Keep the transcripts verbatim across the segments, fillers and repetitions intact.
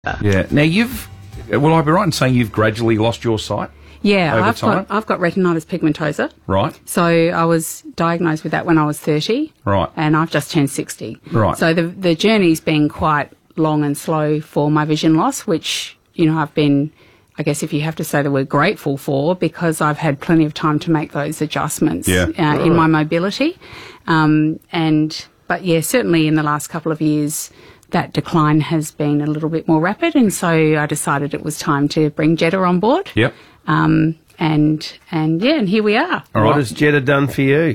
Yeah. Now you've, will I be right in saying you've gradually lost your sight? Yeah, over I've time? got I've got retinitis pigmentosa. Right. So I was diagnosed with that when I was thirty. Right. And I've just turned sixty. Right. So the the journey's been quite long and slow for my vision loss, which, you know, I've been, I guess if you have to say the word, grateful for, because I've had plenty of time to make those adjustments Yeah. uh, Right. in my mobility. Um, and but yeah, certainly in the last couple of years, that decline has been a little bit more rapid, and so I decided it was time to bring Jetta on board. Yep. Um, and and yeah, and here we are. All What right. has Jetta done for you?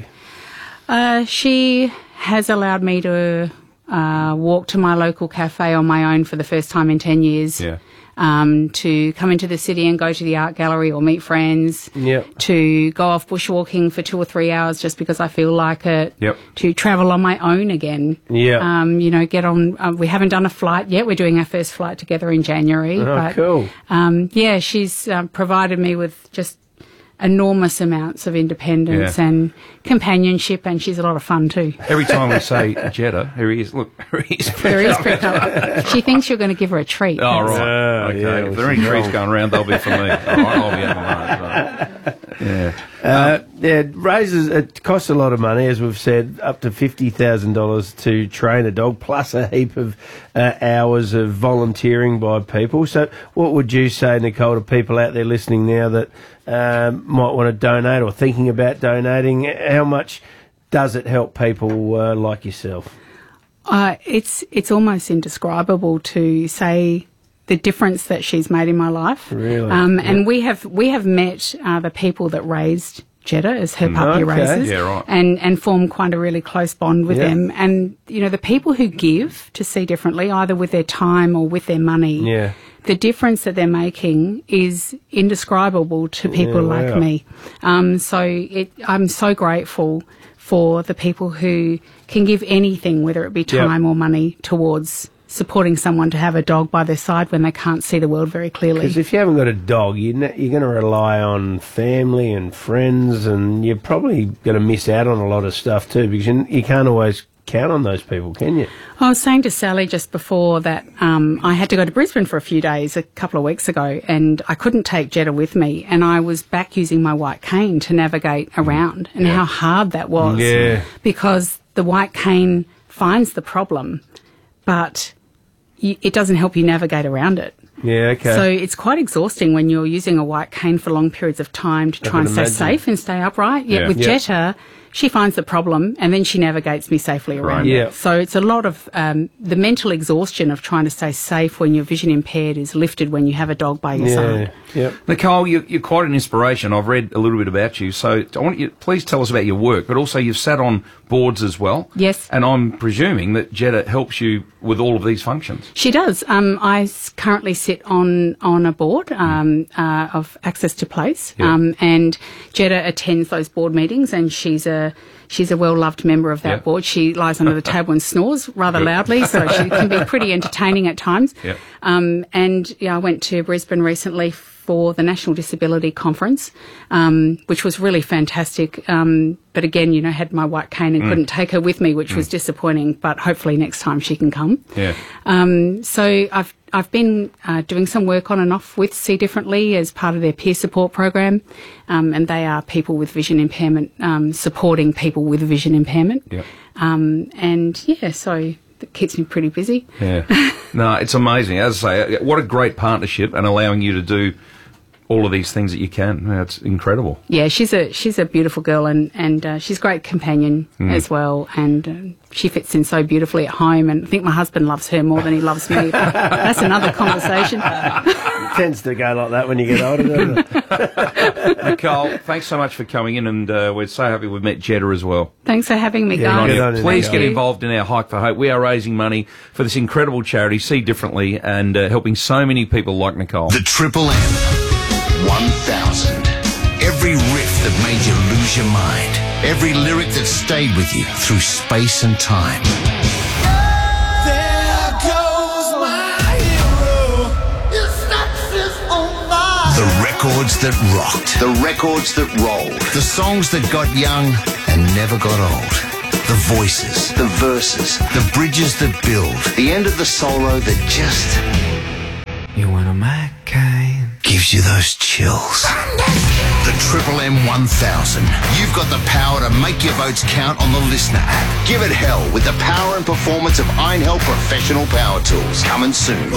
Uh, she has allowed me to uh, walk to my local cafe on my own for the first time in ten years. Yeah. Um, to come into the city and go to the art gallery or meet friends. Yep. To go off bushwalking for two or three hours just because I feel like it. Yep. To travel on my own again. Yeah. Um, you know, get on. Uh, we haven't done a flight yet. We're doing our first flight together in January. Oh, but, cool. Um, yeah, she's um, provided me with just enormous amounts of independence Yeah. and companionship, and she's a lot of fun too. Every time we say Jetta, here he is. Look, here he is. There is prick up. She thinks you're going to give her a treat. Oh, That's- right. Oh, okay. yeah, if well, there are any she's trees wrong. going around, they'll be for me. All right, I'll be having one. So, yeah. Uh, yeah, it raises, it costs a lot of money, as we've said, up to fifty thousand dollars to train a dog, plus a heap of uh, hours of volunteering by people. So what would you say, Nicole, to people out there listening now that um, might want to donate or thinking about donating? How much does it help people uh, like yourself? Uh, it's it's almost indescribable to say the difference that she's made in my life. Really? Um, Yeah. And we have we have met uh, the people that raised Jetta as her puppy Okay. raisers, Yeah, right. and and formed quite a really close bond with Yeah. them. And you know, the people who give to See Differently, either with their time or with their money, Yeah. the difference that they're making is indescribable to people Yeah, like wow. me. Um, so it, I'm so grateful for the people who can give anything, whether it be time or money, towards supporting someone to have a dog by their side when they can't see the world very clearly. Because if you haven't got a dog, you're, ne- you're going to rely on family and friends, and you're probably going to miss out on a lot of stuff too, because you, you can't always count on those people, can you? I was saying to Sally just before that um, I had to go to Brisbane for a few days a couple of weeks ago, and I couldn't take Jetta with me, and I was back using my white cane to navigate around, and how hard that was. Yeah. Because the white cane finds the problem, but y- it doesn't help you navigate around it. Yeah, okay. So it's quite exhausting when you're using a white cane for long periods of time to try can and stay imagine. safe and stay upright. Yet Yeah. with Yeah. Jetta, she finds the problem and then she navigates me safely around Right. it. Yeah. So it's a lot of um, the mental exhaustion of trying to stay safe when you're vision impaired is lifted when you have a dog by your yeah, side. yep. Nicole, you, you're quite an inspiration. I've read a little bit about you, so I want you please tell us about your work. But also, you've sat on boards as well. Yes. And I'm presuming that Jetta helps you with all of these functions. She does. Um, I s- currently sit on on a board um, uh, of Access to Place, Yeah. um, and Jetta attends those board meetings, and she's a she's a well loved member of that Yeah. board. She lies under the table and snores rather loudly, so she can be pretty entertaining at times. Yeah. Um, and yeah, I went to Brisbane recently for the National Disability Conference, um, which was really fantastic. Um, but again, you know, had my white cane and couldn't take her with me, which was disappointing. But hopefully next time she can come. Yeah. Um, so I've I've been uh, doing some work on and off with See Differently as part of their peer support program, um, and they are people with vision impairment um, supporting people with vision impairment. Yeah. Um, and yeah, so that keeps me pretty busy. Yeah. No, it's amazing. As I say, what a great partnership and allowing you to do all of these things that you can. That's incredible. Yeah, she's a she's a beautiful girl, and and uh, she's a great companion as well, and um, she fits in so beautifully at home. And I think my husband loves her more than he loves me. But that's another conversation. It tends to go like that when you get older, doesn't it? Nicole, thanks so much for coming in, and uh, we're so happy we've met Jetta as well. Thanks for having me, Yeah, guys. good on you, Please Nicole. get involved in our Hike for Hope. We are raising money for this incredible charity, See Differently, and uh, helping so many people like Nicole. The Triple M one thousand. Every riff that made you lose your mind. Every lyric that stayed with you through space and time. There goes my hero. His success on fire. The records that rocked. The records that rolled. The songs that got young and never got old. The voices. The verses. The bridges that build. The end of the solo that just You want a McCain? Gives you those chills. The Triple M one thousand. You've got the power to make your votes count on the Listener app. Give it hell with the power and performance of Iron Hell Professional Power Tools. Coming soon.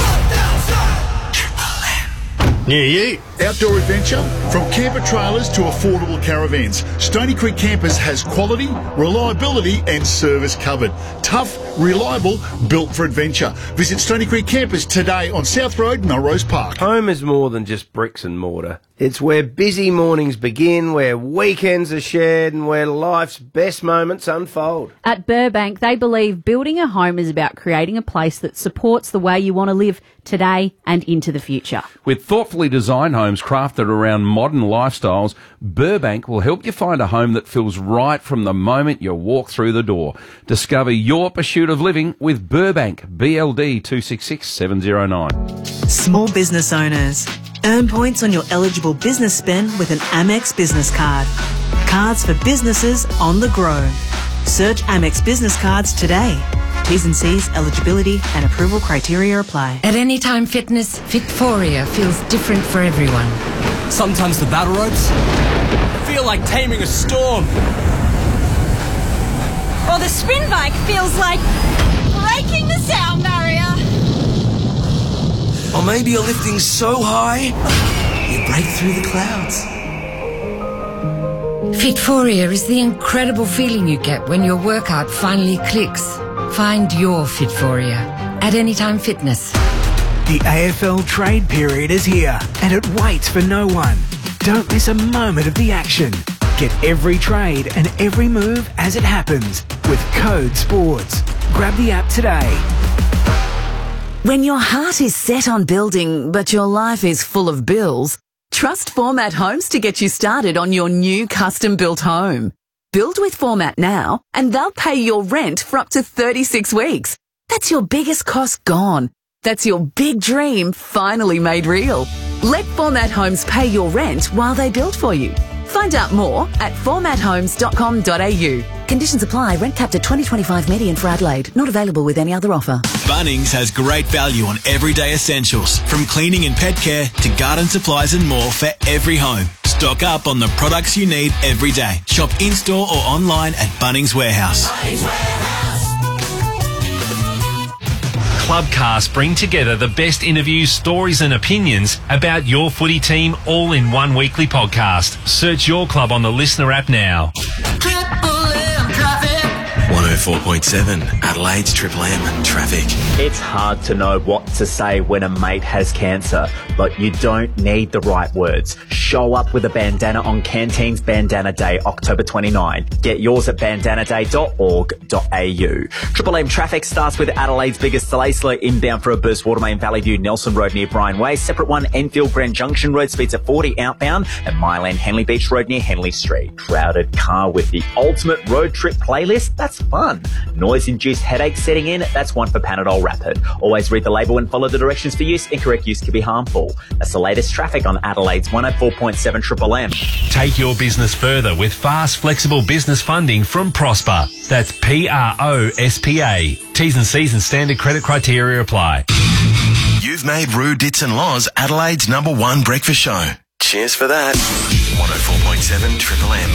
Near you. Outdoor adventure? From camper trailers to affordable caravans, Stony Creek Campers has quality, reliability and service covered. Tough, reliable, built for adventure. Visit Stony Creek Campers today on South Road, Melrose Park. Home is more than just bricks and mortar. It's where busy mornings begin, where weekends are shared and where life's best moments unfold. At Burbank, they believe building a home is about creating a place that supports the way you want to live today and into the future. With thoughtfully designed homes crafted around modern lifestyles, Burbank will help you find a home that feels right from the moment you walk through the door. Discover your pursuit of living with Burbank. B L D two six six seven zero nine. Small business owners. Earn points on your eligible business spend with an Amex business card. Cards for businesses on the grow. Search Amex business cards today. T's and C's, eligibility and approval criteria apply. At Anytime Fitness, Fitforia feels different for everyone. Sometimes the battle ropes feel like taming a storm. Or the spin bike feels like breaking the sound barrier. Or maybe you're lifting so high, you break through the clouds. Fitforia is the incredible feeling you get when your workout finally clicks. Find your Fitforia at Anytime Fitness. The A F L trade period is here, and it waits for no one. Don't miss a moment of the action. Get every trade and every move as it happens with Code Sports. Grab the app today. When your heart is set on building, but your life is full of bills, trust Format Homes to get you started on your new custom-built home. Build with Format now, and they'll pay your rent for up to thirty-six weeks. That's your biggest cost gone. That's your big dream finally made real. Let Format Homes pay your rent while they build for you. Find out more at format homes dot com dot a u. Conditions apply. Rent capped at twenty twenty-five median for Adelaide. Not available with any other offer. Bunnings has great value on everyday essentials, from cleaning and pet care to garden supplies and more for every home. Stock up on the products you need every day. Shop in-store or online at Bunnings Warehouse. Bunnings Warehouse. Clubcast bring together the best interviews, stories and opinions about your footy team all in one weekly podcast. Search your club on the Listener app now. one oh four point seven Adelaide's Triple M Traffic. It's hard to know what to say when a mate has cancer, but you don't need the right words. Show up with a bandana on Canteen's Bandana Day, October twenty-ninth. Get yours at bandana day dot org dot a u. Triple M traffic starts with Adelaide's biggest delay, slow inbound for a burst, Watermain Valley View, Nelson Road near Bryan Way. Separate one, Enfield Grand Junction Road speeds at forty outbound, and Myland Henley Beach Road near Henley Street. Crowded car with the ultimate road trip playlist? That's fun. Noise-induced headache setting in? That's one for Panadol Rapid. Always read the label and follow the directions for use. Incorrect use can be harmful. That's the latest traffic on Adelaide's one oh four point seven Triple M. Take your business further with fast, flexible business funding from Prosper. That's P R O S P A. T's and C's and standard credit criteria apply. You've made Roo Dits and Laws Adelaide's number one breakfast show. Cheers for that. one oh four point seven Triple M.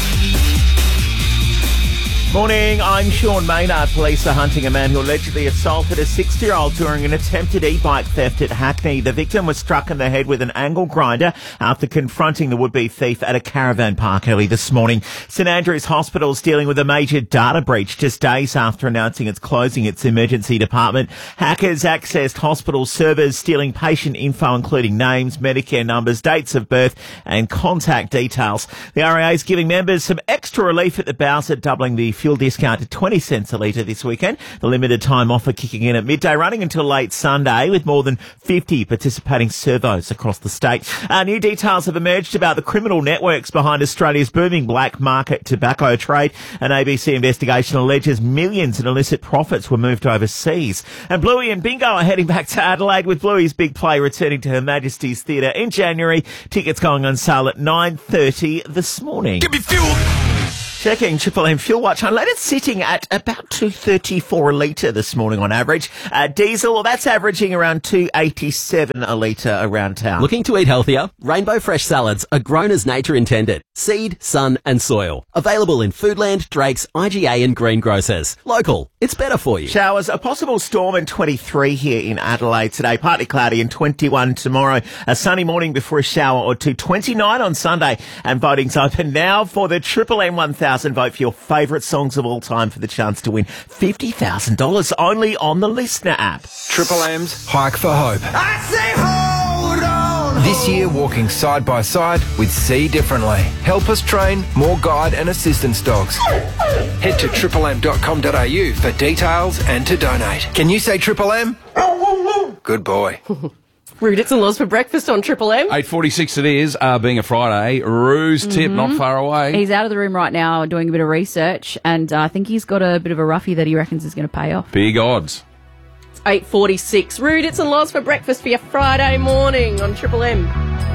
Morning, I'm Sean Maynard. Police are hunting a man who allegedly assaulted a sixty-year-old during an attempted e-bike theft at Hackney. The victim was struck in the head with an angle grinder after confronting the would-be thief at a caravan park early this morning. St Andrews Hospital is dealing with a major data breach just days after announcing it's closing its emergency department. Hackers accessed hospital servers, stealing patient info including names, Medicare numbers, dates of birth and contact details. The R A A is giving members some extra relief at the Bowser, doubling the fuel discount to twenty cents a litre this weekend. The limited time offer kicking in at midday, running until late Sunday, with more than fifty participating servos across the state. Uh, new details have emerged about the criminal networks behind Australia's booming black market tobacco trade. An A B C investigation alleges millions in illicit profits were moved overseas. And Bluey and Bingo are heading back to Adelaide, with Bluey's big play returning to Her Majesty's Theatre in January. Tickets going on sale at nine thirty this morning. Give me fuel! Checking Triple M Fuel Watch. Unleaded sitting at about two thirty-four a litre this morning on average. Uh, diesel, well, that's averaging around two eighty-seven a litre around town. Looking to eat healthier? Rainbow Fresh salads are grown as nature intended. Seed, sun and soil. Available in Foodland, Drake's, I G A and greengrocers. Local. It's better for you. Showers, a possible storm and twenty-three here in Adelaide today. Partly cloudy and twenty-one tomorrow. A sunny morning before a shower or two. twenty-nine on Sunday. And voting's open now for the Triple M one thousand. Vote for your favourite songs of all time for the chance to win fifty thousand dollars only on the Listener app. Triple M's Hike for Hope. I say hold on. This year, walking side by side with See Differently. Help us train more guide and assistance dogs. Head to triple m dot com dot a u for details and to donate. Can you say Triple M? Good boy. Rude, it's and laws for breakfast on Triple M. eight forty-six it is, uh, being a Friday. Rue's tip, Mhm. not far away. He's out of the room right now doing a bit of research, and uh, I think he's got a bit of a roughie that he reckons is going to pay off. Big odds. eight forty-six. Rude, it's and laws for breakfast for your Friday morning on Triple M.